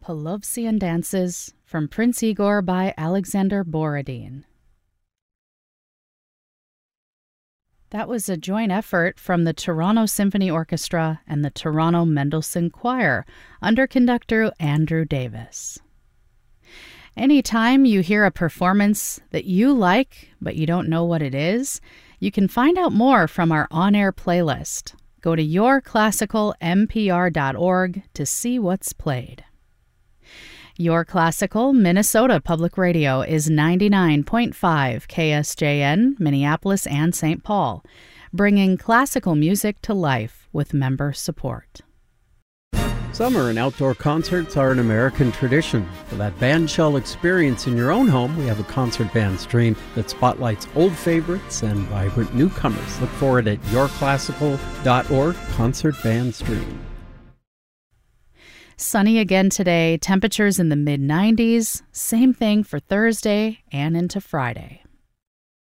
Pelovsian Dances from Prince Igor by Alexander Borodin. That was a joint effort from the Toronto Symphony Orchestra and the Toronto Mendelssohn Choir under conductor Andrew Davis. Anytime you hear a performance that you like but you don't know what it is, you can find out more from our on-air playlist. Go to yourclassicalmpr.org to see what's played. Your Classical Minnesota Public Radio is 99.5 KSJN, Minneapolis and St. Paul, bringing classical music to life with member support. Summer and outdoor concerts are an American tradition. For that bandshell experience in your own home, we have a concert band stream that spotlights old favorites and vibrant newcomers. Look for it at yourclassical.org, Concert Band Stream. Sunny again today, temperatures in the mid-90s. Same thing for Thursday and into Friday.